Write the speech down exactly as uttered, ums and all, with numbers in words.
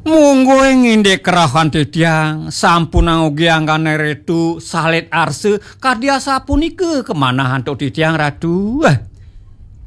Monggo ing indek kerahan Didyang sampun anggogi angkane redu salit arse kadya sapunika kemana hantuk Didyang Radu.